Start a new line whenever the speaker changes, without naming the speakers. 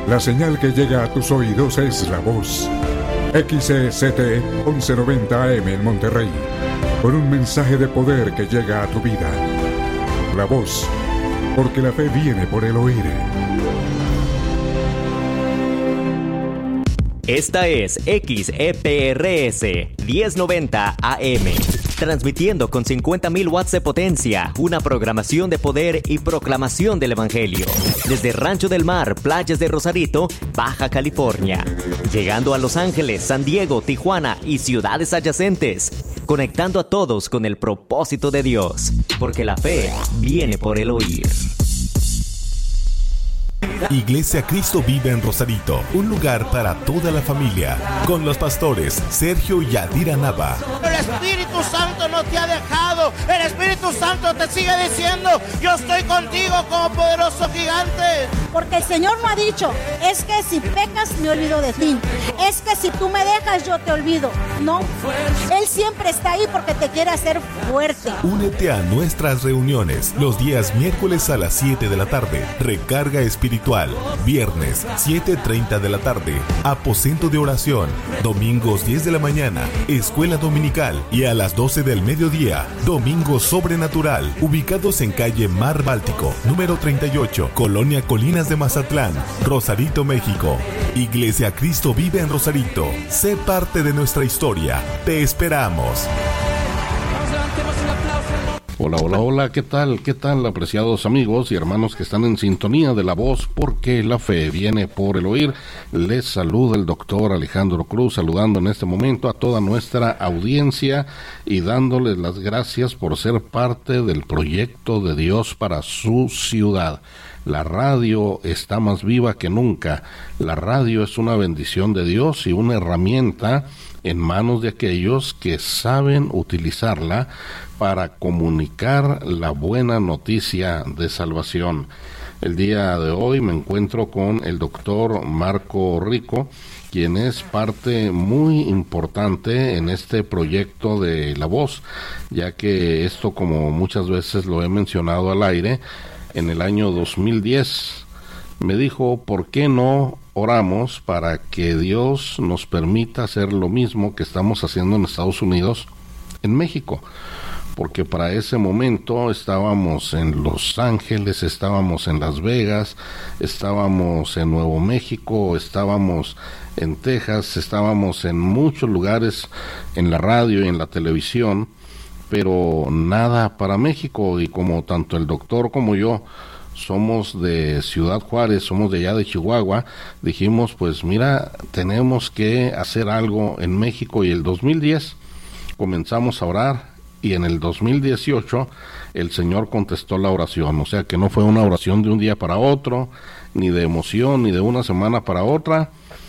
La señal que llega a tus oídos es La Voz. XECT 1190 AM en Monterrey, con un mensaje de poder que llega a tu vida. La Voz, porque la fe viene por el oír.
Esta es XEPRS 1090 AM, transmitiendo con 50.000 watts de potencia, una programación de poder y proclamación del Evangelio. Desde Rancho del Mar, playas de Rosarito, Baja California. Llegando a Los Ángeles, San Diego, Tijuana y ciudades adyacentes. Conectando a todos con el propósito de Dios. Porque la fe viene por el oír.
Iglesia Cristo Vive en Rosarito, un lugar para toda la familia, con los pastores Sergio y Adira Nava.
El Espíritu Santo no te ha dejado, el Espíritu Santo te sigue diciendo, yo estoy contigo como poderoso gigante.
Porque el Señor no ha dicho, es que si pecas me olvido de ti, es que si tú me dejas yo te olvido. No, Él siempre está ahí porque te quiere hacer fuerte.
Únete a nuestras reuniones los días miércoles a las 7 de la tarde, recarga espiritual, viernes 7:30 de la tarde, aposento de oración, domingos 10 de la mañana, escuela dominical y a las 12 del mediodía, domingo sobrenatural, ubicados en calle Mar Báltico, número 38, Colonia Colinas de Mazatlán, Rosarito, México. Iglesia Cristo Vive en Rosarito. Sé parte de nuestra historia. Te esperamos.
Hola, hola, hola, ¿qué tal? ¿Qué tal, apreciados amigos y hermanos que están en sintonía de La Voz? Porque la fe viene por el oír. Les saluda el doctor Alejandro Cruz, saludando en este momento a toda nuestra audiencia y dándoles las gracias por ser parte del proyecto de Dios para su ciudad. La radio está más viva que nunca. La radio es una bendición de Dios y una herramienta en manos de aquellos que saben utilizarla para comunicar la buena noticia de salvación. El día de hoy me encuentro con el doctor Marco Rico, quien es parte muy importante en este proyecto de La Voz, ya que esto, como muchas veces lo he mencionado al aire, en el año 2010 me dijo, ¿por qué no oramos para que Dios nos permita hacer lo mismo que estamos haciendo en Estados Unidos, en México? Porque para ese momento estábamos en Los Ángeles, estábamos en Las Vegas, estábamos en Nuevo México, estábamos en Texas, estábamos en muchos lugares en la radio y en la televisión, pero nada para México. Y como tanto el doctor como yo somos de Ciudad Juárez, somos de allá de Chihuahua, dijimos, pues mira, tenemos que hacer algo en México. Y el 2010 comenzamos a orar y en el 2018 el Señor contestó la oración. O sea que no fue una oración de un día para otro, ni de emoción, ni de una semana para otra.